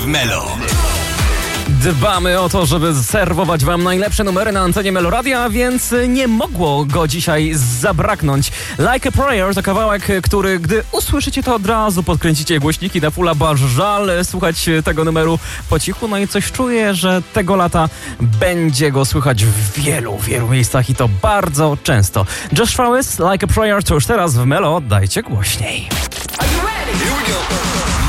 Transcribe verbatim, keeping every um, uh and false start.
w Melo. Dbamy o to, żeby serwować wam najlepsze numery na antenie Meloradia, więc nie mogło go dzisiaj zabraknąć. Like a Prayer to kawałek, który gdy usłyszycie, to od razu podkręcicie głośniki na fulla, bo aż żal słuchać tego numeru po cichu. No i coś czuję, że tego lata będzie go słychać w wielu, wielu miejscach i to bardzo często. Josh Travis, Like a Prayer to już teraz w Melo, dajcie głośniej. Are you ready? Here we go.